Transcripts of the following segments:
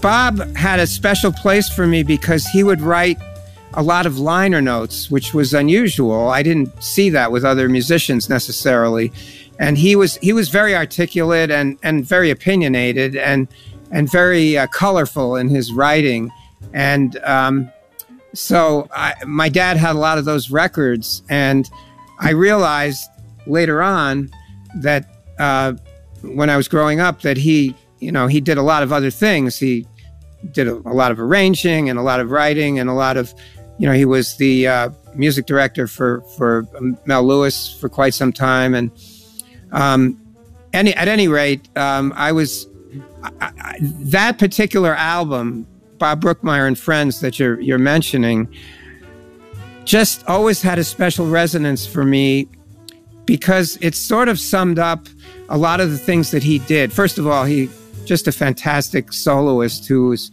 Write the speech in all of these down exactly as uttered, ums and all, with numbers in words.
Bob had a special place for me because he would write a lot of liner notes, which was unusual. I didn't see that with other musicians necessarily. And he was he was very articulate and, and very opinionated and and very uh, colorful in his writing. And um, so I, my dad had a lot of those records, and I realized later on that uh, when I was growing up that he, you know, he did a lot of other things. He did a, a lot of arranging and a lot of writing and a lot of, you know, he was the uh, music director for, for Mel Lewis for quite some time. And um, any, at any rate, um, I was, I, I, that particular album, Bob Brookmeyer and Friends that you're, you're mentioning, just always had a special resonance for me because it sort of summed up a lot of the things that he did. First of all, he just a fantastic soloist who was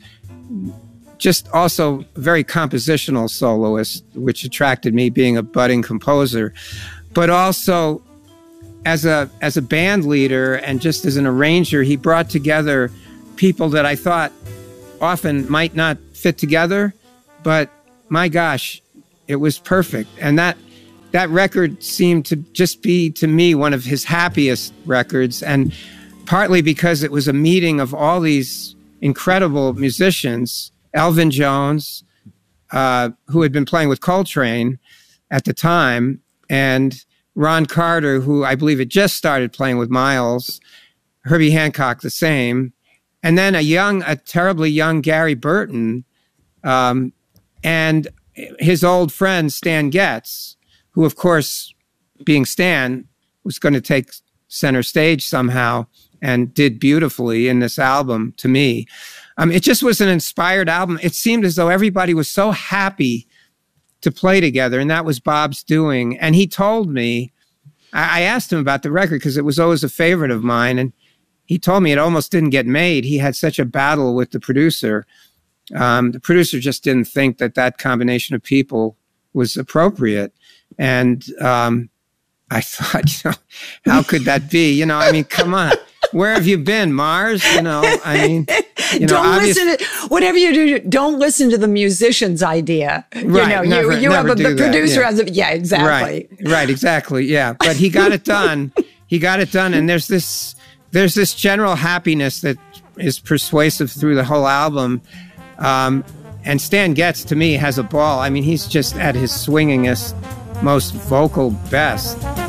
just also a very compositional soloist, which attracted me, being a budding composer, but also as a as a band leader and just as an arranger, he brought together people that I thought often might not fit together, but my gosh, it was perfect. And that that record seemed to just be, to me, one of his happiest records, and partly because it was a meeting of all these incredible musicians. Elvin Jones, uh, who had been playing with Coltrane at the time, and Ron Carter, who I believe had just started playing with Miles, Herbie Hancock the same, and then a young, a terribly young Gary Burton, um, and his old friend Stan Getz, who of course, being Stan, was going to take center stage somehow and did beautifully in this album to me. Um, it just was an inspired album. It seemed as though everybody was so happy to play together, and that was Bob's doing. And he told me, I, I asked him about the record because it was always a favorite of mine, and he told me it almost didn't get made. He had such a battle with the producer. Um, the producer just didn't think that that combination of people was appropriate. And um, I thought, you know, how could that be? You know, I mean, come on. Where have you been, Mars? You know, I mean, you know, don't listen to whatever you do. Don't listen to the musician's idea. You right, know, never, you you never have a, the producer yeah. has a yeah, exactly. Right, right, exactly. Yeah, but he got it done. He got it done, and there's this there's this general happiness that is persuasive through the whole album. Um, and Stan Getz, to me, has a ball. I mean, he's just at his swingingest, most vocal best.